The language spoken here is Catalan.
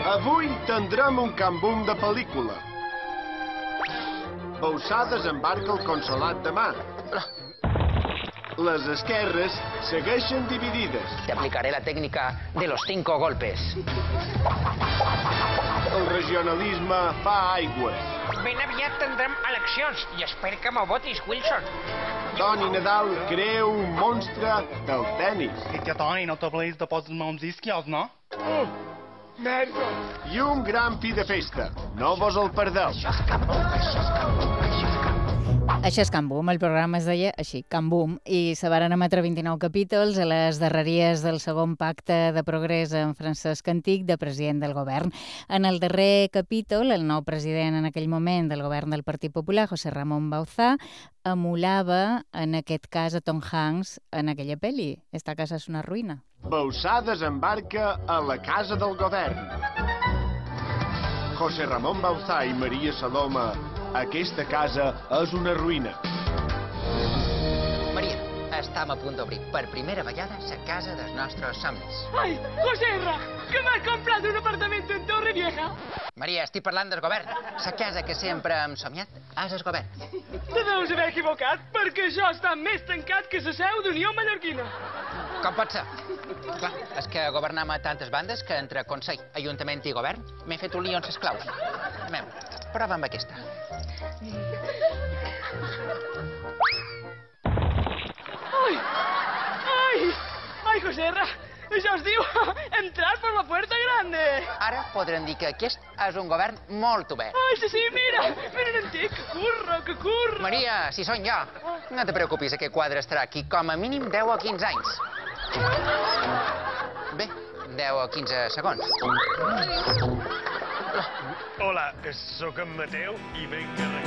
Avui tindrem un cambum de pel·lícula. Bausà desembarca al Consolat de Mar. Les esquerres segueixen dividides. Te aplicaré la técnica de los 5 golpes. El regionalisme fa aigües. Ben aviat tindrem eleccions i espero que m'ho votis, Wilson. Toni Nadal crea un monstre del tennis. Tia Toni, no t'oblidis de posar-me uns isquios, no? Merda. I un gran fi de festa. No vos el perdeu. Això és Can Boom, el programa es deia així, Can Boom, i se varen emetre 29 capítols a les darreries del segon pacte de progrés amb Francesc Antich, de president del govern. En el darrer capítol, el nou president en aquell moment del govern del Partit Popular, José Ramón Bauzá, emulava, en aquest cas, a Tom Hanks en aquella pel·li. Esta casa és una ruïna. Bauzá desembarca a la casa del govern. José Ramón Bauzá i Maria Saloma, aquesta casa és una ruïna. Maria, estem a punt d'obrir per primera vegada la casa dels nostres somnis. ¡Ay, Joserra! ¡Que me has comprado un apartamento en Torrevieja! Maria, estic parlant del govern. La casa que sempre hem somiat és el govern. Te deus haver equivocat, perquè això està més tancat que la seu d'Unió Mallorquina. Com pot ser? Clar, és que governam a tantes bandes que entre Consell, Ajuntament i Govern m'he fet un lío amb les claus. Mem, prova amb aquesta. ¡Ay! ¡Ay! ¡Ay, Joserra! Això es diu entrar per la puerta grande. Ara podrem dir que aquest és un govern molt obert. ¡Ay, sí, sí, mira! Mira en ti, que curra! Maria, si són jo. No te preocupis, aquest quadre estarà aquí com a mínim 10 o 15 anys. Bé, 10 o 15 segons. Hola, sóc en Mateu i venc a